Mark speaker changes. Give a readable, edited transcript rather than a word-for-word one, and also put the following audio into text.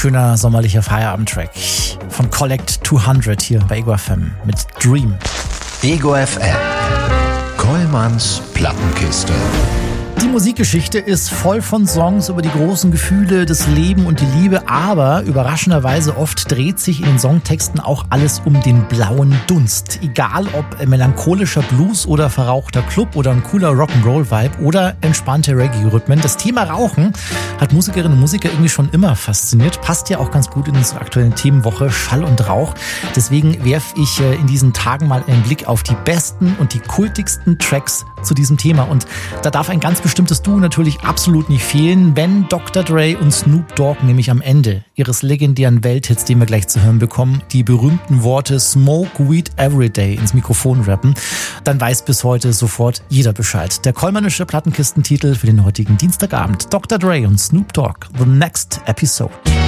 Speaker 1: schöner sommerlicher Feierabendtrack von Collect 200 hier bei Ego FM mit Dream.
Speaker 2: Ego FM. Kollmanns Plattenkiste.
Speaker 1: Die Musikgeschichte ist voll von Songs über die großen Gefühle, das Leben und die Liebe, aber überraschenderweise oft dreht sich in den Songtexten auch alles um den blauen Dunst. Egal ob melancholischer Blues oder verrauchter Club oder ein cooler Rock'n'Roll-Vibe oder entspannte Reggae-Rhythmen. Das Thema Rauchen hat Musikerinnen und Musiker irgendwie schon immer fasziniert. Passt ja auch ganz gut in unsere aktuelle Themenwoche Schall und Rauch. Deswegen werfe ich in diesen Tagen mal einen Blick auf die besten und die kultigsten Tracks zu diesem Thema. Und da darf ein ganz bestimmtes Duo natürlich absolut nicht fehlen, wenn Dr. Dre und Snoop Dogg nämlich am Ende ihres legendären Welthits, den wir gleich zu hören bekommen, die berühmten Worte Smoke Weed Everyday ins Mikrofon rappen, dann weiß bis heute sofort jeder Bescheid. Der kollmannische Plattenkistentitel für den heutigen Dienstagabend. Dr. Dre und Snoop Dogg, The Next Episode.